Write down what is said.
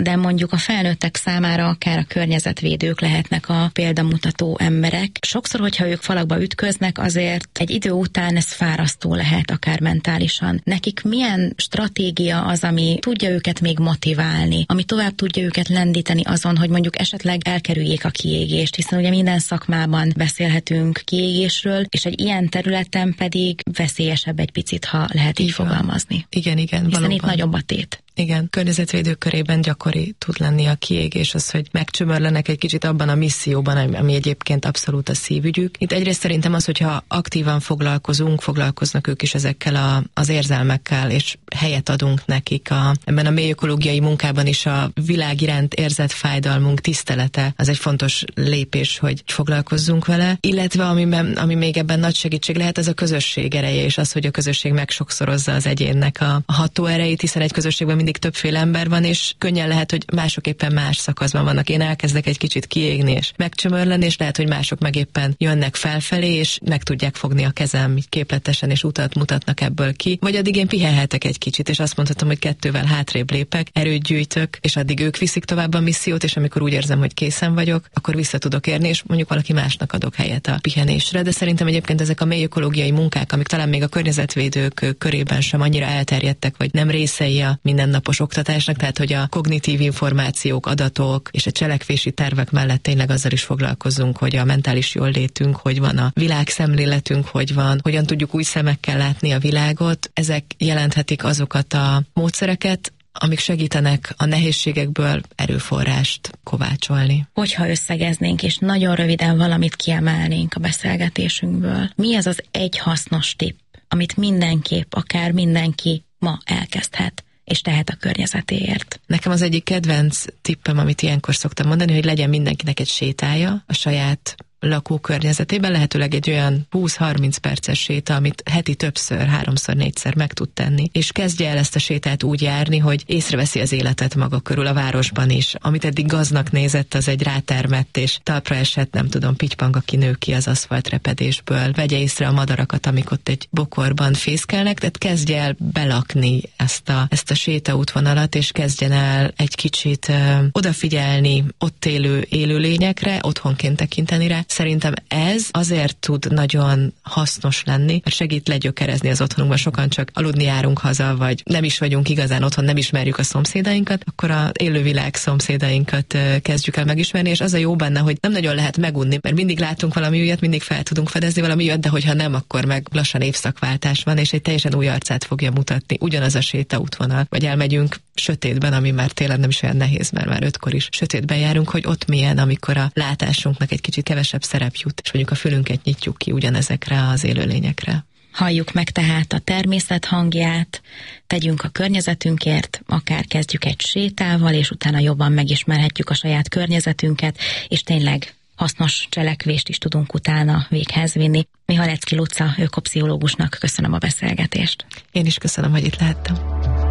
de mondjuk a felnőttek számára akár a környezetvédők lehetnek a példamutató emberek. Sokszor, hogyha ők falakba ütköznek, azért egy idő után ez fárasztó lehet, akár mentálisan. Nekik milyen stratégia az, ami tudja őket még motiválni, ami tovább tudja őket lendíteni azon, hogy mondjuk esetleg elkerüljék a kiégést, hiszen ugye minden szakmában beszélhetünk kiégésről, és egy ilyen területen pedig veszélyesebb egy picit, ha lehet így fogalmazni. Igen, hiszen valóban. Itt nagyobb a tét. Igen, környezetvédők körében gyakori tud lenni a kiégés, az, hogy megcsömörlenek egy kicsit abban a misszióban, ami egyébként abszolút a szívügyük. Itt egyrészt szerintem az, hogyha aktívan foglalkoznak ők is ezekkel az érzelmekkel, és helyet adunk nekik. Ebben a mély ökológiai munkában is a világ iránt érzett fájdalmunk tisztelete, az egy fontos lépés, hogy foglalkozzunk vele. Illetve ami még ebben nagy segítség lehet, ez a közösség ereje, és az, hogy a közösség megsokszorozza az egyénnek a hatóerejét, hiszen egy közösségben mindig többféle ember van, és könnyen lehet, hogy mások éppen más szakaszban vannak. Én elkezdek egy kicsit kiégni és megcsömörleni, és lehet, hogy mások meg éppen jönnek felfelé, és meg tudják fogni a kezem képletesen, és utat mutatnak ebből ki. Vagy addig én pihenhetek egy kicsit, és azt mondhatom, hogy 2-vel hátrébb lépek, erőt gyűjtök, és addig ők viszik tovább a missziót, és amikor úgy érzem, hogy készen vagyok, akkor vissza tudok érni, és mondjuk valaki másnak adok helyet a pihenésre. De szerintem egyébként ezek a mély ökológiai munkák, amik talán még a környezetvédők körében sem annyira elterjedtek, vagy nem részei a mindennapos oktatásnak, tehát hogy a kognitív információk, adatok és a cselekvési tervek mellett tényleg azzal is foglalkozunk, hogy a mentális jóllétünk, hogy van a világszemléletünk, hogy van, hogyan tudjuk új szemekkel látni a világot. Ezek jelenthetik azokat a módszereket, amik segítenek a nehézségekből erőforrást kovácsolni. Hogyha összegeznénk, és nagyon röviden valamit kiemelnénk a beszélgetésünkből, mi az az egy hasznos tipp, amit mindenképp, akár mindenki ma elkezdhet, és tehet a környezetéért? Nekem az egyik kedvenc tippem, amit ilyenkor szoktam mondani, hogy legyen mindenkinek egy sétája a saját lakókörnyezetében, lehetőleg egy olyan 20-30 perces séta, amit heti többször, 3-4-szer meg tud tenni, és kezdje el ezt a sétát úgy járni, hogy észreveszi az életet maga körül a városban is. Amit eddig gaznak nézett, az egy rátermett, és talpra esett, nem tudom, pitypang, aki nő ki az aszfaltrepedésből, vegye észre a madarakat, amik ott egy bokorban fészkelnek, tehát kezdje el belakni ezt a sétaútvonalat, és kezdjen el egy kicsit odafigyelni ott élő élőlényekre, otthonként tekinteni rá. Szerintem ez azért tud nagyon hasznos lenni, mert segít legyökerezni az otthonunkban. Sokan csak aludni járunk haza, vagy nem is vagyunk igazán otthon, nem ismerjük a szomszédainkat, akkor az élővilág szomszédainkat kezdjük el megismerni, és az a jó benne, hogy nem nagyon lehet megunni, mert mindig látunk valami újat, mindig fel tudunk fedezni valami újat, de hogyha nem, akkor meg lassan évszakváltás van, és egy teljesen új arcát fogja mutatni. Ugyanaz a sétaútvonal, vagy elmegyünk sötétben, ami már télen nem is olyan nehéz, mert már 5-kor is sötétben járunk, hogy ott milyen, amikor a látásunknak egy kicsit kevesebb szerep jut, és mondjuk a fülünket nyitjuk ki ugyanezekre az élőlényekre. Halljuk meg tehát a természet hangját, tegyünk a környezetünkért, akár kezdjük egy sétával, és utána jobban megismerhetjük a saját környezetünket, és tényleg hasznos cselekvést is tudunk utána véghez vinni. Mihalecki Luca ökopszichológusnak köszönöm a beszélgetést. Én is köszönöm, hogy itt lehettem.